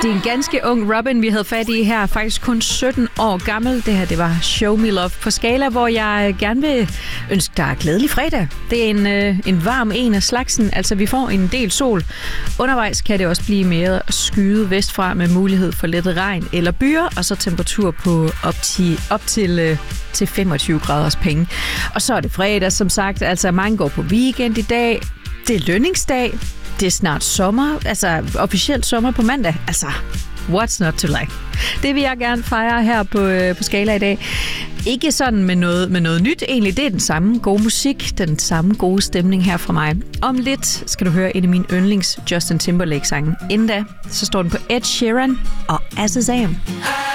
Det er en ganske ung Robin, vi havde fat i her. Faktisk kun 17 år gammel. Det her, det var Show Me Love på Skala, hvor jeg gerne vil ønske dig glædelig fredag. Det er en varm en af slagsen. Altså, vi får en del sol. Undervejs kan det også blive mere skyet vestfra med mulighed for lidt regn eller byer, og så temperatur på op til 25 graders penge. Og så er det fredag, som sagt. Altså, mange går på weekend i dag. Det er lønningsdag. Det er snart sommer, altså officielt sommer på mandag. Altså, what's not to like? Det vil jeg gerne fejre her på Skala i dag. Ikke sådan med noget nyt egentlig. Det er den samme gode musik, den samme gode stemning her fra mig. Om lidt skal du høre en af mine yndlings Justin Timberlake-sange. Inden da, så står den på Ed Sheeran og Azazam.